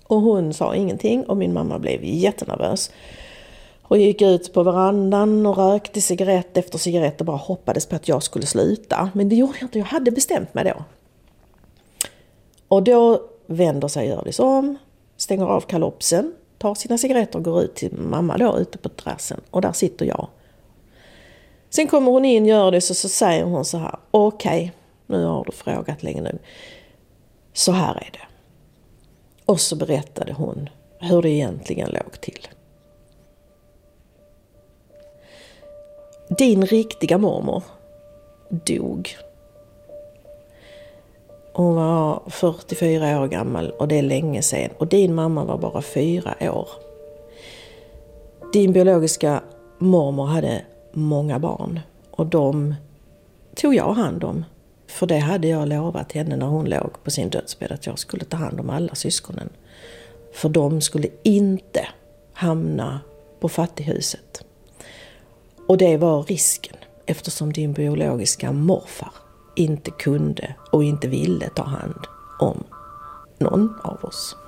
Och hon sa ingenting och min mamma blev jättenervös. Och gick ut på verandan och rökte cigarett efter cigarett och bara hoppades på att jag skulle sluta. Men det gjorde jag inte, jag hade bestämt mig då. Och då vänder sig Hjördis om, stänger av kalopsen, tar sina cigaretter och går ut till mamma då ute på terrassen. Och där sitter jag. Sen kommer hon in, Hjördis, och så säger hon så här: okej, nu har du frågat länge nu. Så här är det. Och så berättade hon hur det egentligen låg till. Din riktiga mormor dog. Hon var 44 år gammal och det är länge sedan. Och din mamma var bara 4 år. Din biologiska mormor hade många barn. Och de tog jag hand om. För det hade jag lovat henne när hon låg på sin dödsbädd, att jag skulle ta hand om alla syskonen. För de skulle inte hamna på fattighuset. Och det var risken, eftersom din biologiska morfar inte kunde och inte ville ta hand om någon av oss.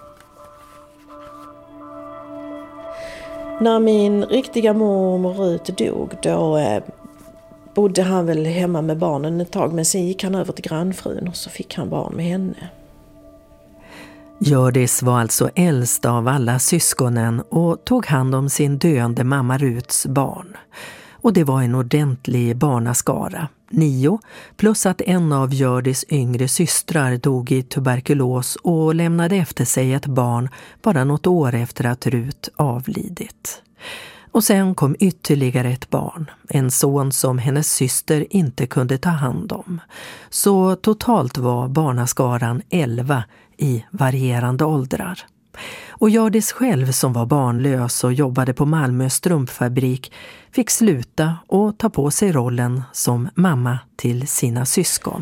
När min riktiga mormor Rut dog, då bodde han väl hemma med barnen ett tag, men sen gick han över till grannfrun och så fick han barn med henne. Hjördis var alltså äldst av alla syskonen och tog hand om sin döende mamma Ruts barn. Och det var en ordentlig barnaskara, 9, plus att en av Hjördis yngre systrar dog i tuberkulos och lämnade efter sig ett barn bara något år efter att Rut avlidit. Och sen kom ytterligare ett barn, en son som hennes syster inte kunde ta hand om. Så totalt var barnaskaran 11 i varierande åldrar. Och Hjördis själv, som var barnlös och jobbade på Malmö strumpfabrik, fick sluta och ta på sig rollen som mamma till sina syskon.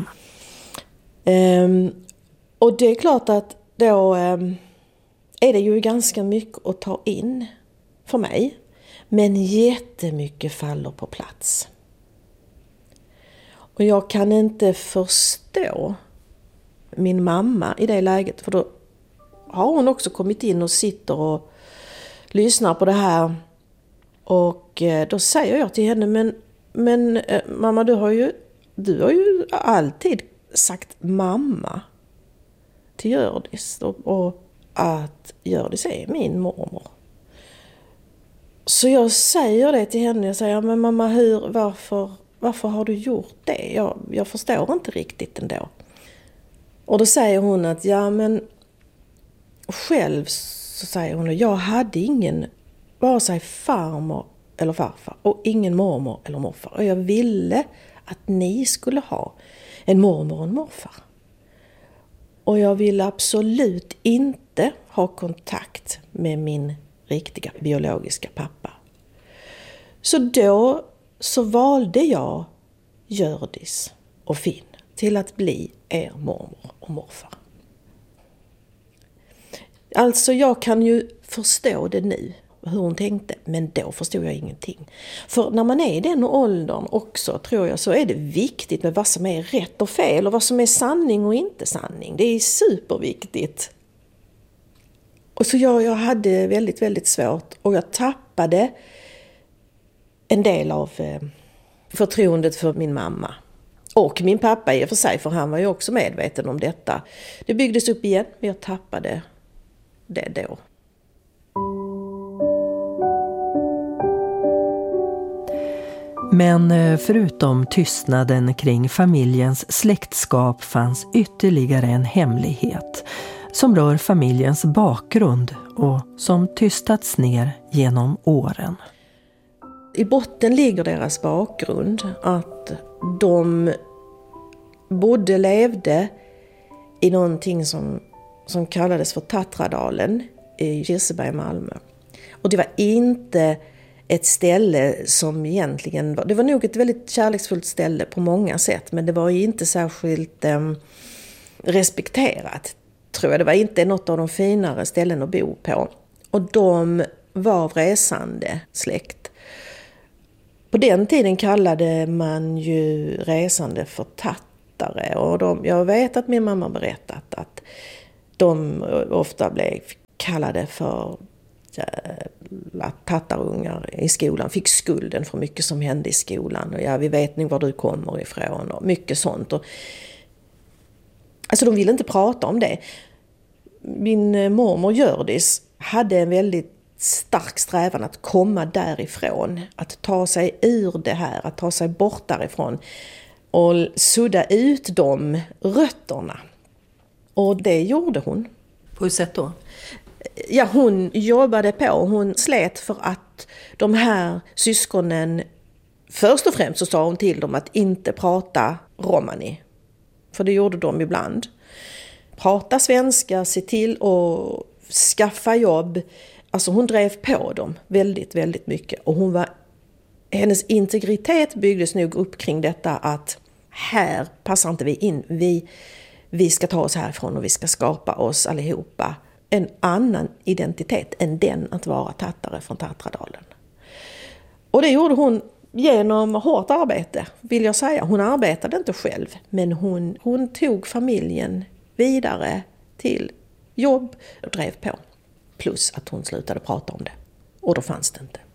Och det är klart att då är det ju ganska mycket att ta in för mig. Men jättemycket faller på plats. Och jag kan inte förstå min mamma i det läget. För då har hon också kommit in och sitter och lyssnar på det här. Och då säger jag till henne, men mamma, du har ju alltid sagt mamma till Hjördis. Och att Hjördis är min mormor. Så jag säger det till henne. Jag säger, men mamma, varför har du gjort det? Jag förstår inte riktigt ändå. Och då säger hon att, ja men själv så säger hon, jag hade ingen, vare sig farmor eller farfar, och ingen mormor eller morfar. Och jag ville att ni skulle ha en mormor och en morfar. Och jag ville absolut inte ha kontakt med min riktiga biologiska pappa. Så då så valde jag Hjördis och Finn till att bli er mormor och morfar. Alltså jag kan ju förstå det nu, hur hon tänkte, men då förstod jag ingenting. För när man är i den åldern också, tror jag, så är det viktigt med vad som är rätt och fel och vad som är sanning och inte sanning. Det är superviktigt. Och så jag hade väldigt, väldigt svårt, och jag tappade en del av förtroendet för min mamma. Och min pappa i och för sig, för han var ju också medveten om detta. Det byggdes upp igen, men jag tappade det då. Men förutom tystnaden kring familjens släktskap fanns ytterligare en hemlighet som rör familjens bakgrund och som tystats ner genom åren. I botten ligger deras bakgrund, att de levde i någonting som kallades för Tatradalen i Kirseberg, Malmö. Och det var inte ett ställe som egentligen var, det var nog ett väldigt kärleksfullt ställe på många sätt, men det var inte särskilt respekterat, tror jag. Det var inte något av de finare ställen att bo på. Och de var resande släkt. På den tiden kallade man ju resande för tattare. Och jag vet att min mamma berättat att de ofta blev kallade för jävla tattarungar i skolan. Fick skulden för mycket som hände i skolan. Och ja, vi vet nog var du kommer ifrån och mycket sånt. Och, alltså de ville inte prata om det. Min mormor Hjördis hade en väldigt stark strävan att komma därifrån. Att ta sig ur det här, att ta sig bort därifrån. Och sudda ut de rötterna. Och det gjorde hon. På hur sätt då? Ja, hon jobbade på. Hon slet för att de här syskonen, först och främst så sa hon till dem att inte prata romani. För det gjorde de ibland. Prata svenska, se till att skaffa jobb. Alltså hon drev på dem väldigt, väldigt mycket. Och hennes integritet byggdes nog upp kring detta att här passar inte vi in. Vi ska ta oss härifrån och vi ska skapa oss allihopa en annan identitet än den att vara tattare från Tatradalen. Och det gjorde hon genom hårt arbete, vill jag säga. Hon arbetade inte själv, men hon tog familjen vidare till jobb och drev på. Plus att hon slutade prata om det. Och då fanns det inte.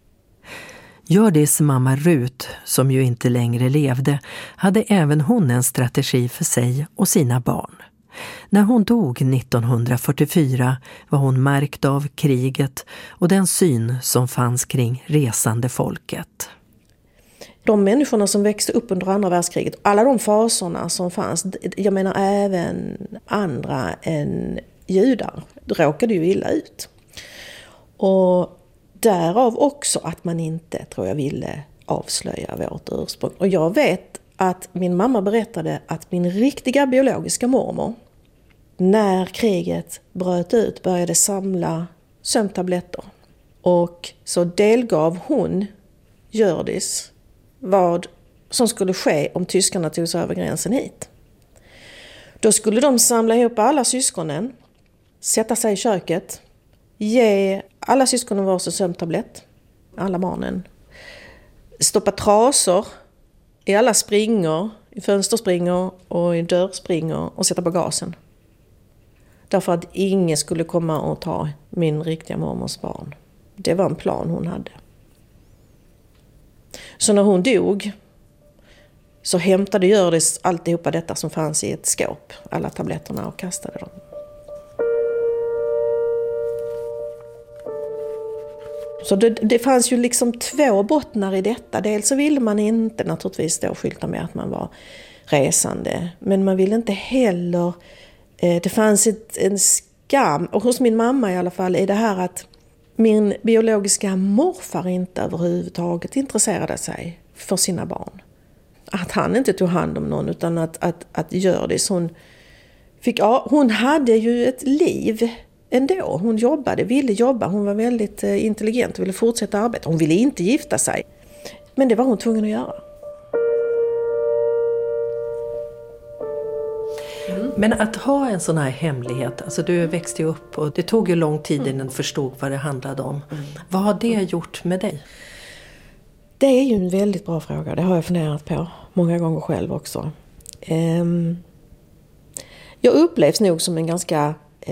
Hjördis mamma Rut, som ju inte längre levde, hade även hon en strategi för sig och sina barn. När hon dog 1944 var hon märkt av kriget och den syn som fanns kring resande folket. De människorna som växte upp under andra världskriget, alla de fasorna som fanns, jag menar även andra än judar, råkade ju illa ut. Och därav också att man inte, tror jag, ville avslöja vårt ursprung. Och jag vet att min mamma berättade att min riktiga biologiska mormor, när kriget bröt ut, började samla sömntabletter. Och så delgav hon Hjördis vad som skulle ske om tyskarna tog sig över gränsen hit. Då skulle de samla ihop alla syskonen, sätta sig i köket, ge alla syskonen varsin sömntablett, alla barnen, stoppa trasor i alla springor, i fönsterspringor och i dörrspringor och sätta på gasen. Därför att ingen skulle komma och ta min riktiga mormors barn. Det var en plan hon hade. Så när hon dog så hämtade Hjördis alltihopa detta som fanns i ett skåp, alla tabletterna, och kastade dem. Så det fanns ju liksom två bottnar i detta. Dels så ville man inte naturligtvis då skylta med att man var resande. Men man ville inte heller... Det fanns en skam, och hos min mamma i alla fall, är det här att min biologiska morfar inte överhuvudtaget intresserade sig för sina barn. Att han inte tog hand om någon, utan att Hjördis, hon hade ju ett liv ändå. Hon ville jobba, hon var väldigt intelligent och ville fortsätta arbeta. Hon ville inte gifta sig, men det var hon tvungen att göra. Men att ha en sån här hemlighet, alltså du växte ju upp och det tog ju lång tid innan du förstod vad det handlade om. Vad har det gjort med dig? Det är ju en väldigt bra fråga, det har jag funderat på många gånger själv också. Jag upplevs nog som en ganska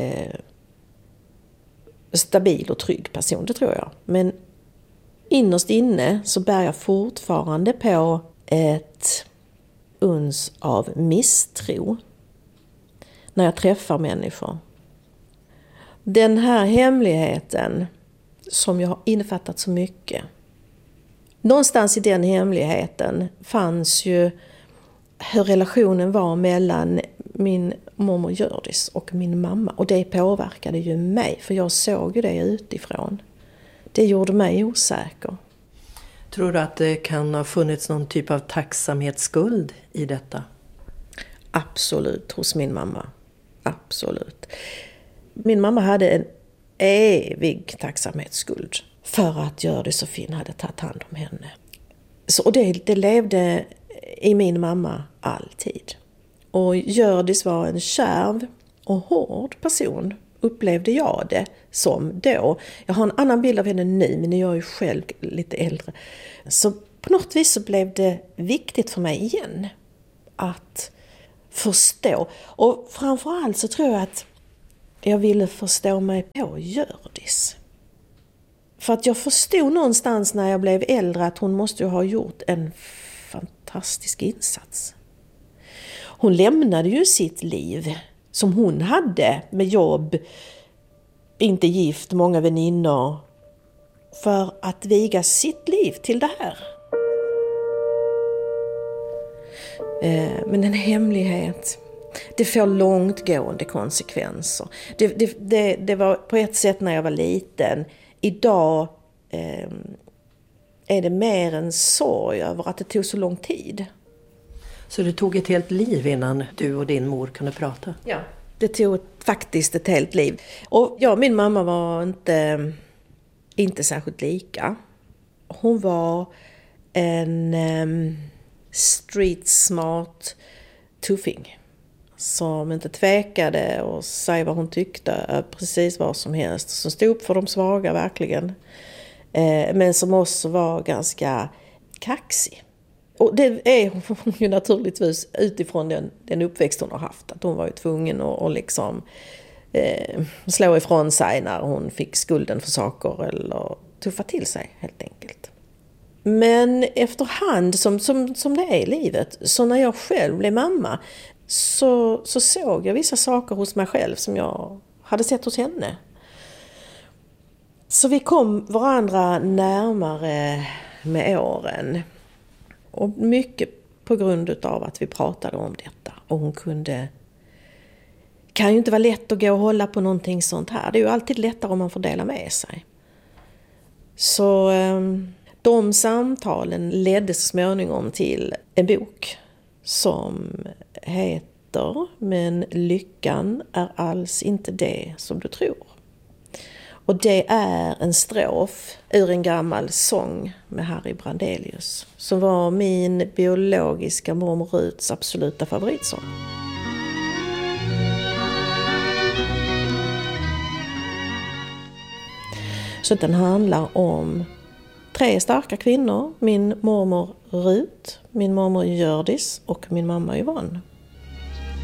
stabil och trygg person, det tror jag. Men innerst inne så bär jag fortfarande på ett uns av misstro när jag träffar människor. Den här hemligheten som jag har innefattat så mycket. Någonstans i den hemligheten fanns ju hur relationen var mellan min mormor Hjördis och min mamma. Och det påverkade ju mig, för jag såg ju det utifrån. Det gjorde mig osäker. Tror du att det kan ha funnits någon typ av tacksamhetsskuld i detta? Absolut, hos min mamma. Absolut. Min mamma hade en evig tacksamhetsskuld för att Hjördis och Finn hade tagit hand om henne. Och det levde i min mamma alltid. Och Hjördis var en kärv och hård person, upplevde jag det som då. Jag har en annan bild av henne nu, men jag är ju själv lite äldre. Så på något vis så blev det viktigt för mig igen att förstå. Och framförallt så tror jag att jag ville förstå mig på Hjördis. För att jag förstod någonstans när jag blev äldre att hon måste ha gjort en fantastisk insats. Hon lämnade ju sitt liv som hon hade med jobb, inte gift, många väninnor, för att viga sitt liv till det här. Men en hemlighet, det får långtgående konsekvenser. Det var på ett sätt när jag var liten. Idag är det mer en sorg över att det tog så lång tid. Så det tog ett helt liv innan du och din mor kunde prata? Ja, det tog faktiskt ett helt liv. Och ja, min mamma var inte särskilt lika. Hon var en street smart tuffing som inte tvekade och säga vad hon tyckte, precis vad som helst. Som stod upp för de svaga verkligen. Men som också var ganska kaxig. Och det är hon ju naturligtvis utifrån den uppväxt hon har haft. Att hon var ju tvungen att liksom slå ifrån sig när hon fick skulden för saker eller tuffa till sig helt enkelt. Men efterhand som det är i livet, så när jag själv blev mamma så såg jag vissa saker hos mig själv som jag hade sett hos henne. Så vi kom varandra närmare med åren. Och mycket på grund av att vi pratade om detta. Och hon kan ju inte vara lätt att gå och hålla på någonting sånt här. Det är ju alltid lättare om man får dela med sig. Så de samtalen ledde så småningom till en bok som heter Men lyckan är alls inte det som du tror. Och det är en strof ur en gammal sång med Harry Brandelius som var min biologiska mormor Ruths absoluta favoritsång. Så den handlar om 3 starka kvinnor, min mormor Ruth, min mormor Hjördis och min mamma Yvonne.